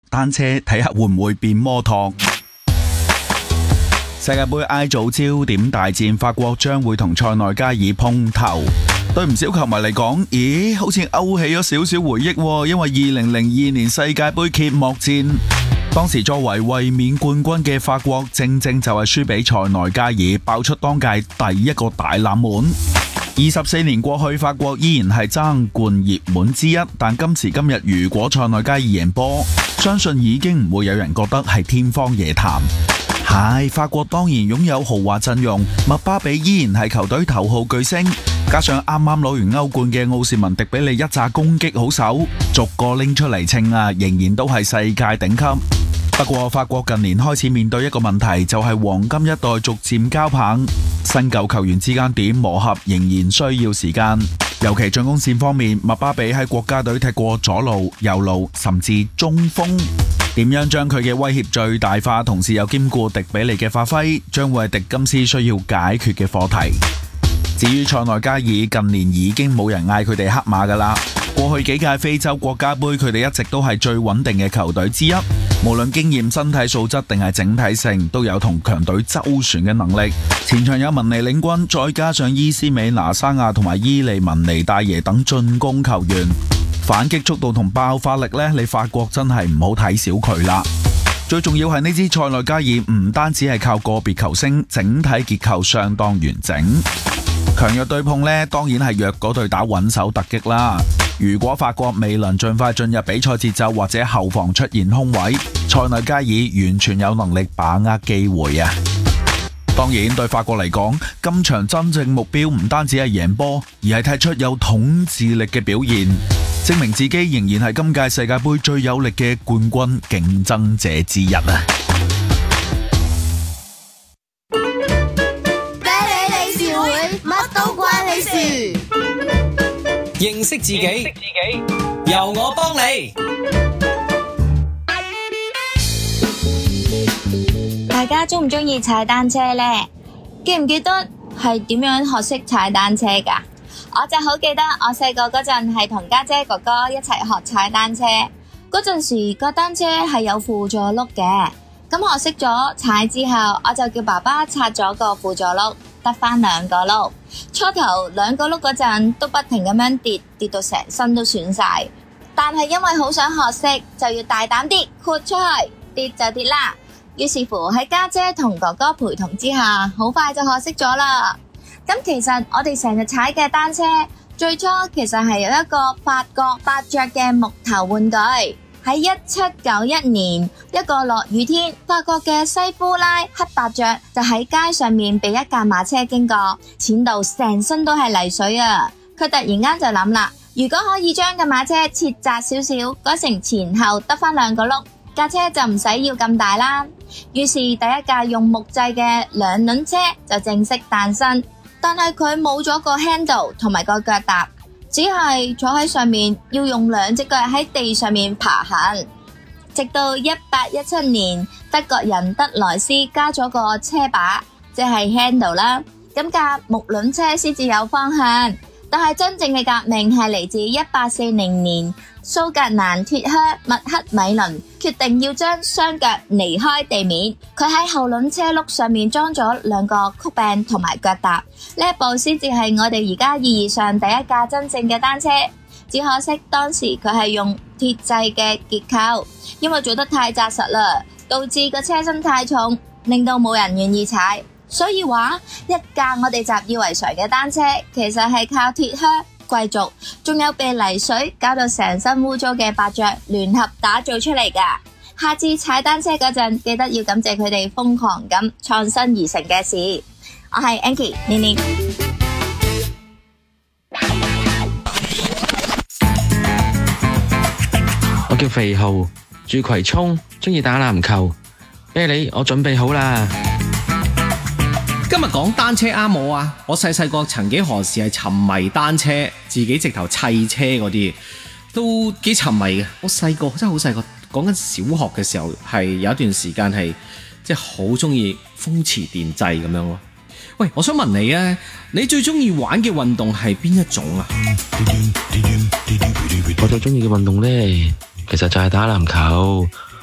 單車，睇下會唔會變摩托。世界盃 I 組焦點大戰，法國將會同塞內加爾碰頭。對唔少球迷嚟講，咦，好似勾起咗少少回憶，因為2002年世界盃揭幕戰，當時作為衛冕冠軍嘅法國，正正就係輸俾塞內加爾，爆出當屆第一個大冷門。24年過去，法國依然係爭冠熱門之一，但今時今日如果塞內加爾贏波，相信已經唔會有人覺得係天方夜譚。係，法國當然擁有豪華陣容，麥巴比依然係球隊頭號巨星，加上啱啱攞完歐冠嘅奧士文迪比利一紮攻擊好手，逐個拎出嚟稱啊，仍然都係世界頂級。不過法國近年開始面對一個問題，就係黃金一代逐漸交棒，新舊球員之間點磨合仍然需要時間。尤其進攻線方面，麥巴比喺國家隊踢過左路、右路，甚至中鋒。點樣將佢嘅威脅最大化，同時又兼顧迪比利嘅發揮，將會係迪金斯需要解決嘅課題。至於塞內加爾，近年已經冇人嗌佢哋黑馬噶啦。過去幾屆非洲國家盃，佢哋一直都係最穩定嘅球隊之一，無論經驗、身體素質定係整體性，都有同強隊周旋嘅能力。前場有文尼領軍，再加上伊斯美拿沙亞同埋伊利文尼戴耶等進攻球員，反擊速度同爆發力呢，你法國真係唔好睇小佢啦。最重要係呢支塞內加爾唔單止係靠個別球星，整體結構相當完整。強弱對碰呢，當然係弱嗰隊打穩手突擊啦。如果法國未能盡快進入比賽節奏，或者後防出現空位，塞內加爾完全有能力把握機會啊！當然對法國嚟講，今場真正目標唔單止係贏波，而係踢出有統治力嘅表現，證明自己仍然係今屆世界盃最有力嘅冠軍競爭者之一啊！ 啤梨理事會，乜都關你事。 認識自己，由我幫你。 大家鍾唔鍾意踩單車呢？記唔記得係點樣學識踩單車㗎？我就好記得我細個嗰陣係同家姐哥哥一齊學踩單車，嗰陣時個單車係有輔助轆嘅，咁學識咗踩之後，我就叫爸爸拆咗個輔助轆，得返兩個轆。初頭兩個轆嗰陣都不停咁樣跌到成身都損晒，但係因為好想學識，就要大膽啲豁出去，跌就跌啦。於是乎喺家姐同哥哥陪同之下，好快就學識咗啦。咁其實我哋成日踩嘅單車，最初其實係有一個法國伯爵嘅木頭玩具。喺1791年，一個落雨天，法國嘅西夫拉黑伯爵就喺街上面被一架馬車經過，濺到成身都係泥水啊！佢突然間就諗啦，如果可以將個馬車切窄少少，改成前後得返兩個轆，架車就唔使要咁大啦。於是第一架用木製嘅兩輪車就正式誕生，但係佢冇咗個 handle 同埋個腳踏，只係坐喺上面，要用兩隻腳喺地上面爬行。直到1817年，德國人德萊斯加咗個車把，即係 handle 啦，咁架木輪車先至有方向。但係真正嘅革命係嚟自1840年，蘇格蘭鐵靴麥克米倫決定要將雙腳離開地面，佢喺後輪車轆上面裝咗兩個曲柄同埋腳踏，呢一步先至係我哋而家意義上第一架真正嘅單車。只可惜當時佢係用鐵製嘅結構，因為做得太紮實啦，導致個車身太重，令到冇人願意踩。所以話一架我哋習以為常嘅單車，其實係靠鐵靴、貴族，仲有被泥水搞到成身污糟嘅伯爵聯合打造出嚟㗎。下次踩單車嗰陣，記得要感謝佢哋瘋狂咁創新而成嘅事。我係 Anki 年年。 我叫肥豪，住葵涌，鍾意打籃球。啤梨，我準備好啦。 今日講單車啱我啊！我細個曾幾何時係沉迷單車，自己直頭砌車嗰啲，都幾沉迷嘅。我細個真係好細個，講緊小學嘅時候，係有一段時間係即係好中意風馳電掣咁樣咯。喂，我想問你啊，你最中意玩嘅運動係邊一種啊？ 我最中意嘅運動呢，其實就係打籃球。